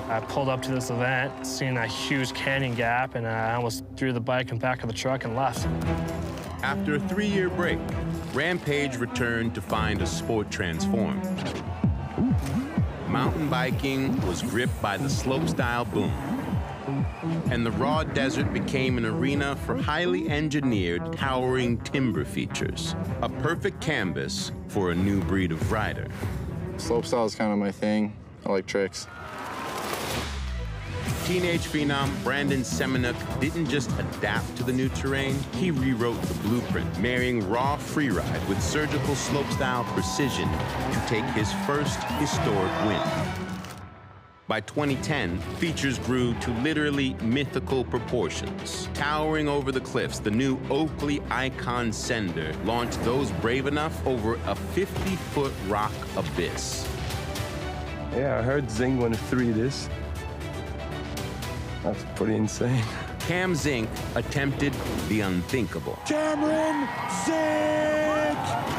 I pulled up to this event, seen a huge canyon gap, and I almost threw the bike in the back of the truck and left. After a 3-year break, Rampage returned to find a sport transformed. Mountain biking was gripped by the slopestyle boom, and the raw desert became an arena for highly engineered, towering timber features, a perfect canvas for a new breed of rider. Slopestyle is kind of my thing. I like tricks. Teenage phenom Brandon Semenuk didn't just adapt to the new terrain, he rewrote the blueprint, marrying raw freeride with surgical slopestyle precision to take his first historic win. By 2010, features grew to literally mythical proportions. Towering over the cliffs, the new Oakley Icon Sender launched those brave enough over a 50-foot rock abyss. Yeah, I heard Zing wanted to 3 this. That's pretty insane. Cam Zink attempted the unthinkable. Cameron Zink!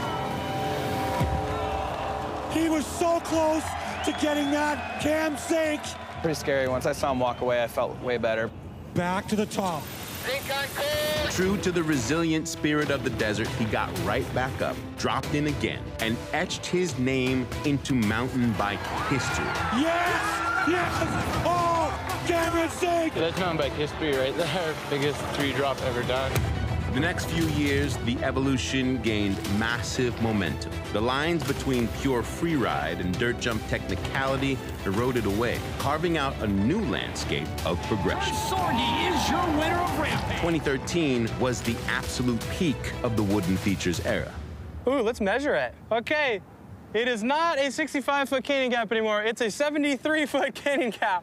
He was so close to getting that, Cam Zink! Pretty scary. Once I saw him walk away, I felt way better. Back to the top. True to the resilient spirit of the desert, he got right back up, dropped in again, and etched his name into mountain bike history. Yes! Yes! Oh! Cameron Zink! That's mountain bike history right there. Biggest 3-drop ever done. The next few years, the evolution gained massive momentum. The lines between pure freeride and dirt jump technicality eroded away, carving out a new landscape of progression. Sorgi is your winner of Rampage. 2013 was the absolute peak of the wooden features era. Ooh, let's measure it. Okay, it is not a 65-foot canyon gap anymore. It's a 73-foot canyon gap.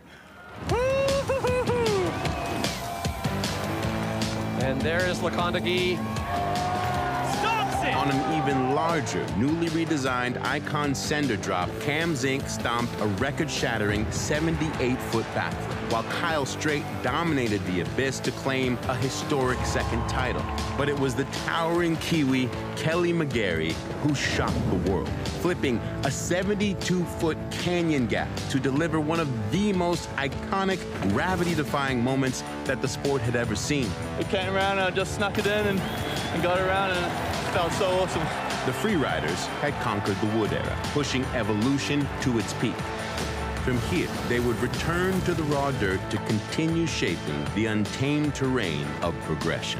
And there is Lakondagi. Stops it! On an even larger, newly redesigned Icon Sender drop, Cam Zink stomped a record-shattering 78-foot backflip, while Kyle Straight dominated the abyss to claim a historic second title. But it was the towering Kiwi, Kelly McGarry, who shocked the world, flipping a 72-foot canyon gap to deliver one of the most iconic, gravity-defying moments that the sport had ever seen. We came around and I just snuck it in and got around, and it felt so awesome. The freeriders had conquered the wood era, pushing evolution to its peak. From here, they would return to the raw dirt to continue shaping the untamed terrain of progression.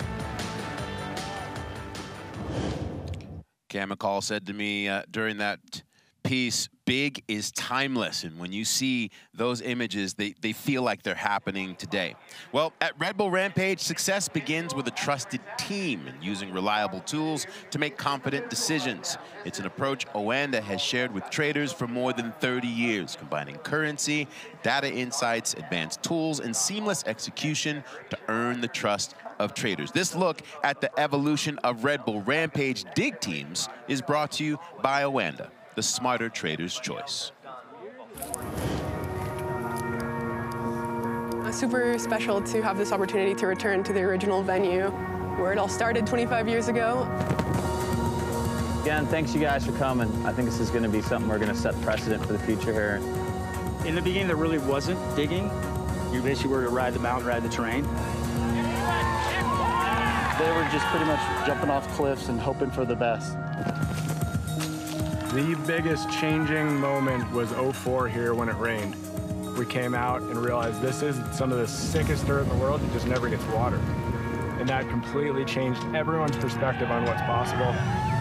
Cam McCall said to me during that piece, big is timeless. And when you see those images, they feel like they're happening today. Well, at Red Bull Rampage, success begins with a trusted team and using reliable tools to make confident decisions. It's an approach Oanda has shared with traders for more than 30 years, combining currency, data insights, advanced tools, and seamless execution to earn the trust of traders. This look at the evolution of Red Bull Rampage dig teams is brought to you by Oanda, the smarter trader's choice. Super special to have this opportunity to return to the original venue where it all started 25 years ago. Again, thanks you guys for coming. I think this is going to be something we're going to set precedent for the future here. In the beginning, there really wasn't digging. You basically were to ride the mountain, ride the terrain. They were just pretty much jumping off cliffs and hoping for the best. The biggest changing moment was '04 here when it rained. We came out and realized this is some of the sickest dirt in the world. It just never gets water. And that completely changed everyone's perspective on what's possible.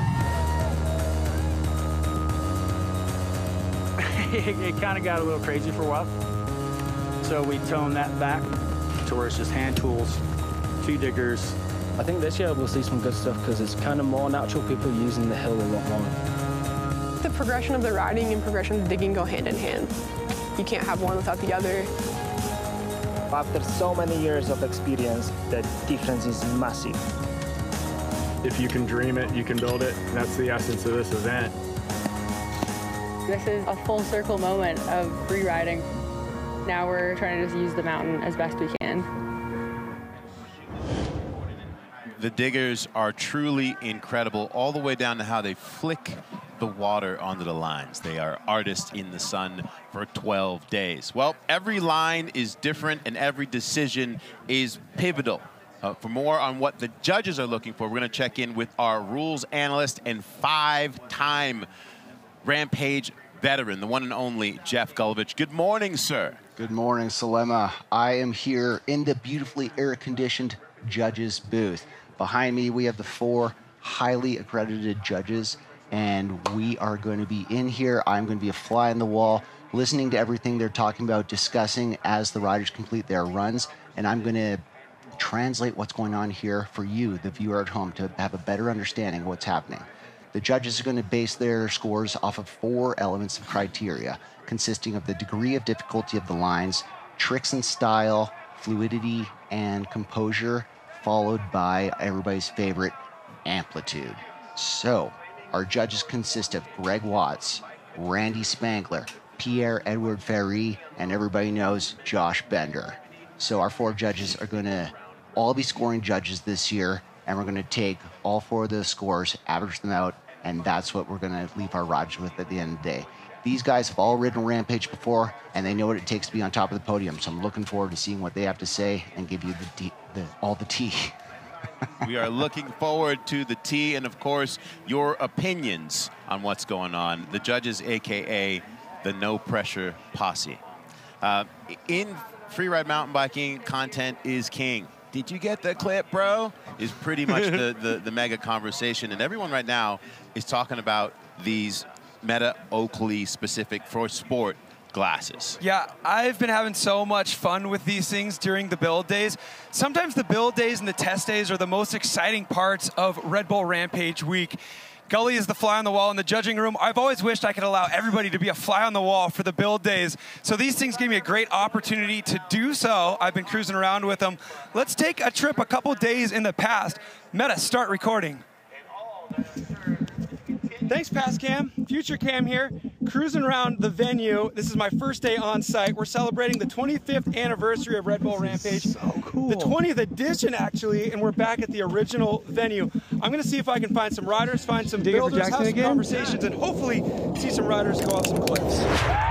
It kind of got a little crazy for a while. So we toned that back to where it's just hand tools, 2 diggers. I think this year we'll see some good stuff because it's kind of more natural, people using the hill a lot more. The progression of the riding and progression of the digging go hand in hand. You can't have one without the other. After so many years of experience, the difference is massive. If you can dream it, you can build it. And that's the essence of this event. This is a full circle moment of free riding. Now we're trying to just use the mountain as best we can. The diggers are truly incredible, all the way down to how they flick the water onto the lines. They are artists in the sun for 12 days. Well, every line is different and every decision is pivotal. For more on what the judges are looking for, we're going to check in with our rules analyst and 5-time Rampage veteran, the one and only Jeff Gulevich. Good morning, sir. Good morning, Salema. I am here in the beautifully air-conditioned judges booth. Behind me, we have the 4 highly accredited judges, and we are going to be in here. I'm going to be a fly on the wall, listening to everything they're talking about, discussing as the riders complete their runs, and I'm going to translate what's going on here for you, the viewer at home, to have a better understanding of what's happening. The judges are going to base their scores off of 4 elements of criteria, consisting of the degree of difficulty of the lines, tricks and style, fluidity, and composure, followed by everybody's favorite, amplitude. So, our judges consist of Greg Watts, Randy Spangler, Pierre-Edouard Ferry, and everybody knows Josh Bender. So our 4 judges are going to all be scoring judges this year, and we're going to take all 4 of those scores, average them out, and that's what we're going to leave our riders with at the end of the day. These guys have all ridden Rampage before, and they know what it takes to be on top of the podium, so I'm looking forward to seeing what they have to say and give you all the tea. We are looking forward to the tea and, of course, your opinions on what's going on. The judges, a.k.a. the No Pressure Posse. In freeride mountain biking, content is king. Did you get the clip, bro? Is pretty much the mega conversation. And everyone right now is talking about these Meta Oakley specific for sport glasses. Yeah, I've been having so much fun with these things during the build days. Sometimes the build days and the test days are the most exciting parts of Red Bull Rampage week. Gully is the fly on the wall in the judging room. I've always wished I could allow everybody to be a fly on the wall for the build days. So these things give me a great opportunity to do so. I've been cruising around with them. Let's take a trip a couple days in the past. Meta, start recording. Thanks, past Cam. Future Cam here, cruising around the venue. This is my first day on site. We're celebrating the 25th anniversary of Red Bull Rampage. So cool. The 20th edition, actually, and we're back at the original venue. I'm going to see if I can find some riders, find some builders, have some conversations, and hopefully see some riders go off some cliffs.